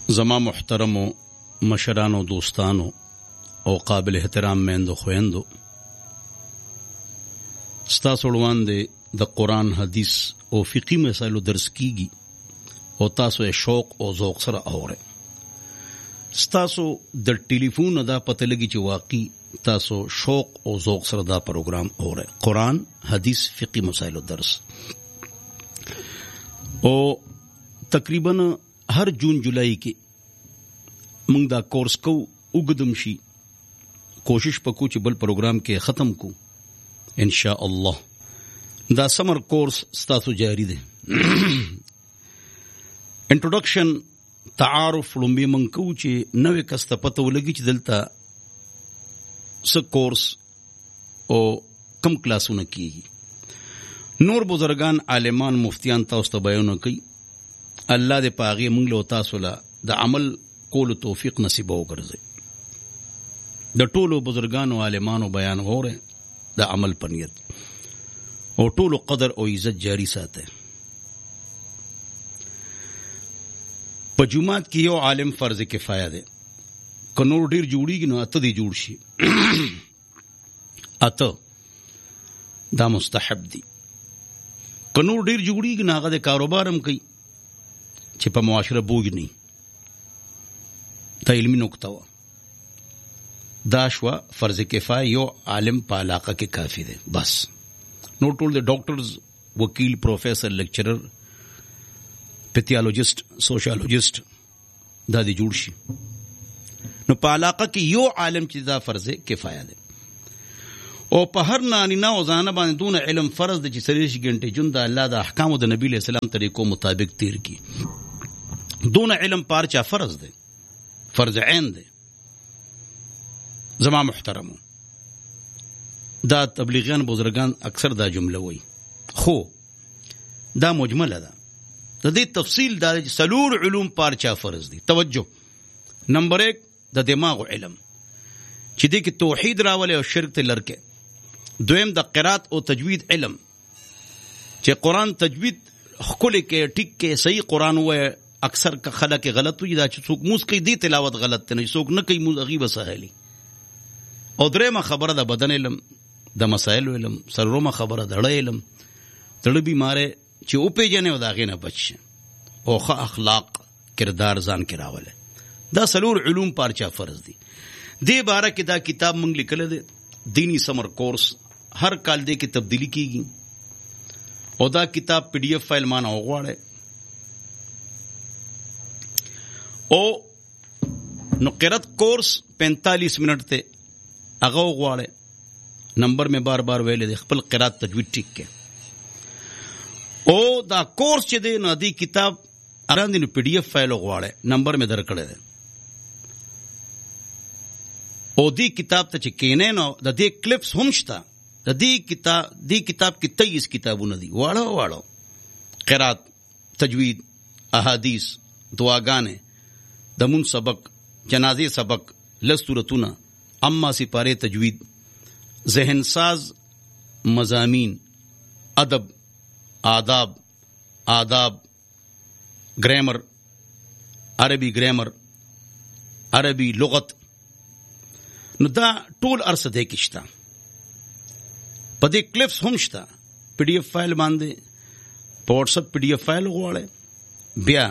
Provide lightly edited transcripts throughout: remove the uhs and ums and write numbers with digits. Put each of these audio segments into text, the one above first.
زما محترمو مشرانو دوستانو او قابل احترام میندو خویندو، ستاسو وړاندې د قرآن حدیث او فقهي مسایلو درس کیږي او تاسو یې شوق او ذوق سره اورئ. ستاسو د ټلیفون دا پته لګي چې واقعي تاسو شوق او ذوق سره دا پروګرام اورئ. قرآن حدیث فقهي مسایلو درس او تقریبا هر جون جولائی کې موږ دا کورس کو وګدم شي، کوشش پکو چې بل پروګرام کې ختم کو ان شاء الله. دا سمر کورس ستاسو جاری دی. انټروډکشن تعارف لومبي من کو چې نوې کس ته پته ولګي چې دلته څه کورس او کم کلاسونه کیږي. نور بزرگان عالمان مفتیان تاسو ته بیان کوي. الله دې پاغي موږ له تاسو له د عمل کولو توفیق نصیب وګرځي. د ټولو بزرګانو عالمانو بیان وره د عمل پنیت او ټولو قدر او عزت جاری ساته. په جمعات کې یو عالم فرض کفایه ده. که نور ډیر جوړیږي نو اته دی جوړ شي. اته دا مستحب دي. که نور ډیر جوړیږي نو هغه د کاروبار هم کوي چې په معاشره بوج نه. تا علمي نقطه وا دا شوا فرض کفایه یو عالم په علاقه کې کافی دی بس. نو ټول د ډاکټرز، وکیل، پروفیسر، لیکچرر، پیتھولوجسٹ، سوشالوجسٹ دا دی جوړ شي. نو په علاقه کې یو عالم چې دا فرض کفایه دی او په هر نارینه او زنانه باندې دون علم فرض دی چې 30 غنټه جون د الله د احکامو د نبی له سلام طریقو مطابق تیر کی. دون علم پارچا فرض دی، فرض عین دی. زما محترمو، دا تبلیغیان بزرگان اکثر دا جمله وای، خو دا مجمله ده. د دې تفصیل دا چې سلور علوم پارچا فرض دي. توجه، نمبر 1 د دماغ علم چې دې کې توحید راولي او شرک ته لرکه. دویم د قرات او تجوید علم چې قرآن تجوید خپل کې ټیک کې صحیح قرآن وای. اکثر خلک غلط وي دا چې څوک موس کوي دی تلاوت غلط نه، څوک نه کوي موس غیبه سهالي. او درېمه خبره د بدن علم، د مسائل علم. سرومه خبره د اړه علم، تړ بیماره چې او پیجنې او دا غینه بچ او ښه اخلاق کردار ځان کې راوله. دا سلور علوم پارچا فرض دي. دې باره کې دا کتاب مونږ لیکل دي، دینی سمر کورس. هر کال دې کې تبدیلی کیږي او دا کتاب پی ڈی ایف فائل مانه وغواړي او نو قرات کورس 45 منٹ ته هغه وغواړي. نمبر میں بار بار ویل دي خپل قرات تجوید ټیک کې او دا کورس چې دی نو دی کتاب اراندې نو پی ڈی ایف فائل وغواړي. نمبر میں درکړی دی او دی کتاب ته چې کینې نو د دې کلپس هم شته. د دې کتاب کې 23 کتابونه دي، واړه واړه قرات، تجوید، احادیث، دعاګانې، د مون سبق، جنازې سبق، لس سورتونه، اما سپاره تجوید، ذہن ساز مضامین، ادب، آداب، گرامر، عربی گرامر، عربی لغت. نو دا ټول ارسه دی کېشته. په دې کلپس هم شته. پی ڈی ایف فایل باندې په واتس اپ پی ڈی ایف فایل غواړي، بیا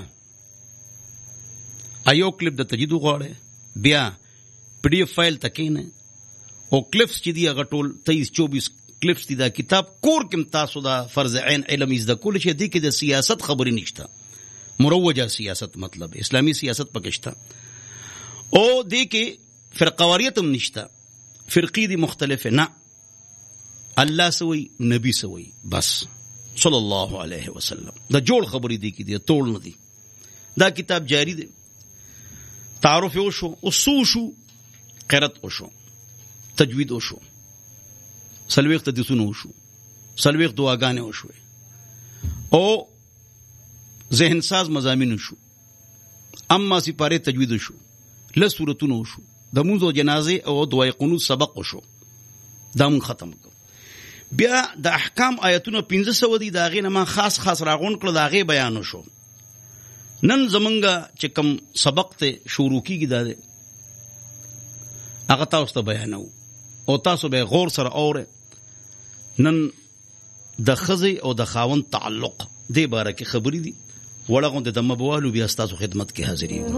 ایو کلپ د تجدید غواړي، بیا پی ڈی ایف فایل تکینه او کلپس چې دی هغه ټول 23-24 کلپس دي. دا کتاب کور کې تاسو دا فرض عین علم از د کول چې دی کې د سیاست خبرې نشته. مروجه سیاست مطلب اسلامی سیاست پکشته او دی کې فرقواریت هم نشته. فرقی دی مختلف نه، الله سوی نبی سوی بس صلی الله علیه وسلم. دا جوړ خبرې دی کې دی، ټول نه دی. دا کتاب جاری دی. تعارف وشو، اصول شو، قرات وشو، تجوید وشو، سلویخ تدیسونه وشو، سلویخ دعاګانې وشو او ذهن ساز مضامین وشو، اما سپاره تجوید وشو، لس سورتونه وشو، د مونځ او جنازې او دعای قنوت سبق وشو. دا مون ختم کو. بیا د احکام آیتونه 1500 دي، دا غي نه ما خاص راغون کړل، دا غي بیان وشو. نن زمونږ چې کوم سبق ته شروع کیږي دا دی هغه تاسو ته بیانو او تاسو به غور سره اورئ. نن د ښځې او د خاوند تعلق دې باره کې خبرې دي. وړه غونډه د مبوالو بیا ستاسو خدمت کې حاضرېږو.